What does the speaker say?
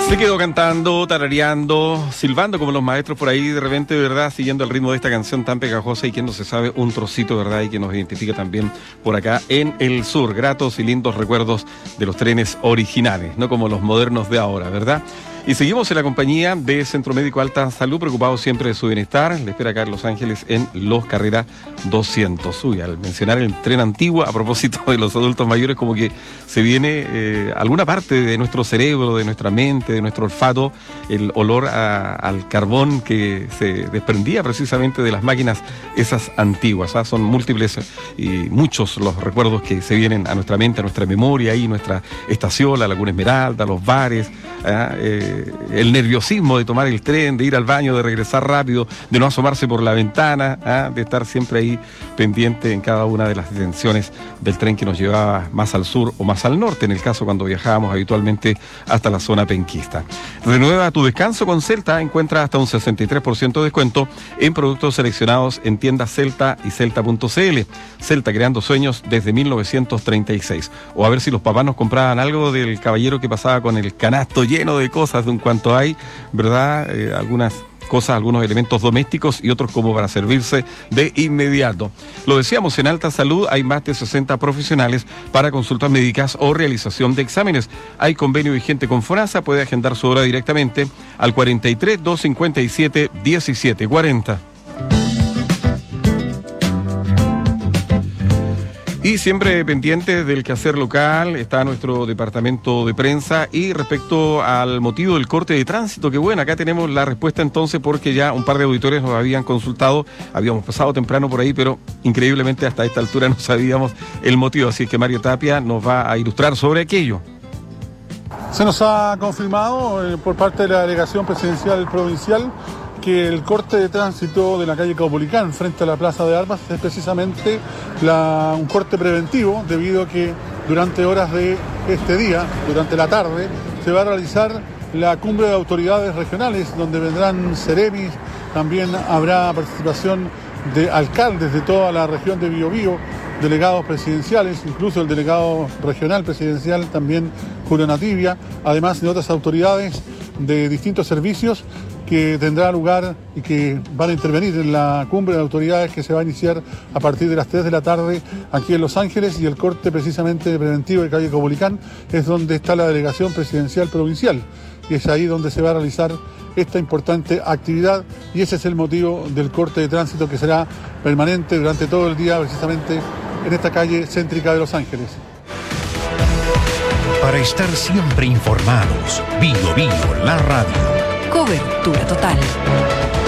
Se quedó cantando, tarareando, silbando como los maestros por ahí de repente, ¿verdad? Siguiendo el ritmo de esta canción tan pegajosa y que no se sabe un trocito, ¿verdad? Y que nos identifica también por acá en el sur. Gratos y lindos recuerdos de los trenes originales, no como los modernos de ahora, ¿verdad? Y seguimos en la compañía de Centro Médico Alta Salud, preocupados siempre de su bienestar. Le espera acá en Los Ángeles en Los Carrera 200. Uy, al mencionar el tren antiguo, a propósito de los adultos mayores, como que se viene alguna parte de nuestro cerebro, de nuestra mente, de nuestro olfato, el olor al carbón que se desprendía precisamente de las máquinas esas antiguas. Son múltiples y muchos los recuerdos que se vienen a nuestra mente, a nuestra memoria, ahí nuestra estación, la Laguna Esmeralda, los bares, el nerviosismo de tomar el tren, de ir al baño, de regresar rápido, de no asomarse por la ventana, de estar siempre ahí pendiente en cada una de las detenciones del tren que nos llevaba más al sur o más al norte, en el caso cuando viajábamos habitualmente hasta la zona penquista. Renueva tu descanso con Celta, encuentra hasta un 63% de descuento en productos seleccionados en tiendas Celta y Celta.cl. Celta, creando sueños desde 1936. O a ver si los papás nos compraban algo del caballero que pasaba con el canasto lleno de cosas de un cuanto hay, ¿verdad? Algunas cosas, algunos elementos domésticos y otros como para servirse de inmediato. Lo decíamos, en Alta Salud hay más de 60 profesionales para consultas médicas o realización de exámenes. Hay convenio vigente con FONASA, puede agendar su hora directamente al 43 257 1740. Y siempre pendiente del quehacer local está nuestro departamento de prensa. Y respecto al motivo del corte de tránsito, que bueno, acá tenemos la respuesta entonces, porque ya un par de auditores nos habían consultado, habíamos pasado temprano por ahí, pero increíblemente hasta esta altura no sabíamos el motivo, así que Mario Tapia nos va a ilustrar sobre aquello. Se nos ha confirmado por parte de la delegación presidencial provincial que el corte de tránsito de la calle Caupolicán frente a la Plaza de Armas es precisamente un corte preventivo, debido a que durante horas de este día, durante la tarde, se va a realizar la cumbre de autoridades regionales, donde vendrán seremis, también habrá participación de alcaldes de toda la región de Biobío, delegados presidenciales, incluso el delegado regional presidencial también, Julio Nativia, además de otras autoridades de distintos servicios que tendrá lugar y que van a intervenir en la cumbre de autoridades que se va a iniciar a partir de las 3 de la tarde aquí en Los Ángeles, y el corte precisamente preventivo de calle Caupolicán es donde está la delegación presidencial provincial, y es ahí donde se va a realizar esta importante actividad, y ese es el motivo del corte de tránsito que será permanente durante todo el día precisamente en esta calle céntrica de Los Ángeles. Para estar siempre informados, Biobío, la radio. Cobertura total.